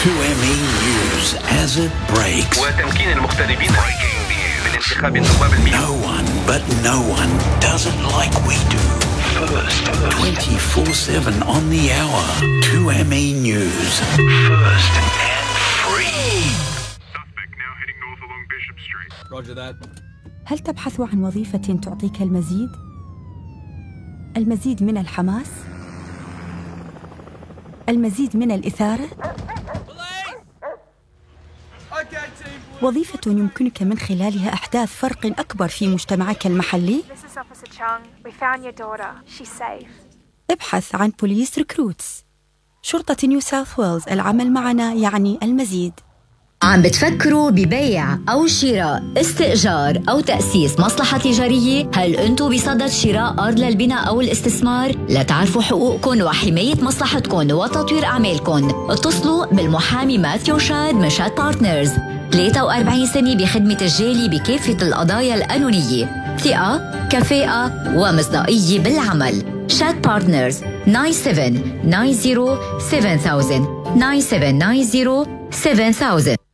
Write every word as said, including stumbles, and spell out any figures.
تو إم إي News as it breaks. وتمكين المغتربين من انتخاب النواب المئة. No one but no one does it like we do. First, twenty-four seven on the hour. two M E News. First and free. Suspect now heading north along Bishop Street. Roger that. هل تبحث عن وظيفة تعطيك المزيد؟ المزيد من الحماس؟ المزيد من الإثارة؟ وظيفة يمكنك من خلالها إحداث فرق أكبر في مجتمعك المحلي؟ ابحث عن بوليس ريكروتس. شرطة نيو ساوث ويلز، العمل معنا يعني المزيد. عم بتفكروا ببيع أو شراء، استئجار أو تأسيس مصلحة تجارية؟ هل أنتوا بصدد شراء أرض للبناء أو الاستثمار؟ لتعرفوا حقوقكم وحماية مصلحتكم وتطوير أعمالكم، اتصلوا بالمحامي ماثيو شاد من شاد بارتنرز. ثلاثة وأربعين سنة بخدمة الجالي بكافة القضايا القانونية، ثقة، كفاءة ومصداقية بالعمل. شاد بارتنرز nine seven nine zero seven thousand nine seven nine zero seven thousand.